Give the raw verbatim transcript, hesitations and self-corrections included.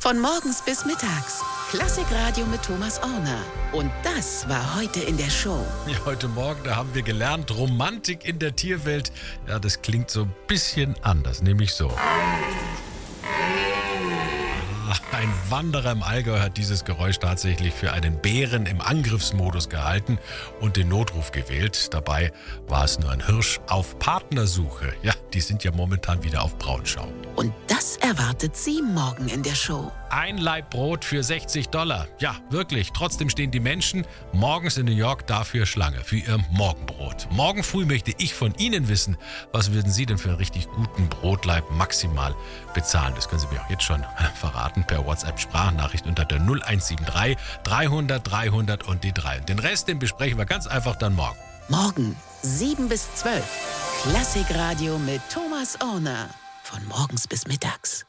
Von morgens bis mittags. Klassikradio mit Thomas Orner. Und das war heute in der Show. Ja, heute Morgen, da haben wir gelernt, Romantik in der Tierwelt. Ja, das klingt so ein bisschen anders, nämlich so. Ein Wanderer im Allgäu hat dieses Geräusch tatsächlich für einen Bären im Angriffsmodus gehalten und den Notruf gewählt. Dabei war es nur ein Hirsch auf Partnersuche. Ja, die sind ja momentan wieder auf Brautschau. Und das erwartet Sie morgen in der Show. Ein Laib Brot für sechzig Dollar. Ja, wirklich. Trotzdem stehen die Menschen morgens in New York dafür Schlange, für ihr Morgenbrot. Morgen früh möchte ich von Ihnen wissen, was würden Sie denn für einen richtig guten Brotlaib maximal bezahlen? Das können Sie mir auch jetzt schon verraten per WhatsApp-Sprachnachricht unter der null eins sieben drei dreihundert dreihundert und die drei. Den Rest, den besprechen wir ganz einfach dann morgen. Morgen sieben bis zwölf. Klassikradio mit Thomas Orner. Von morgens bis mittags.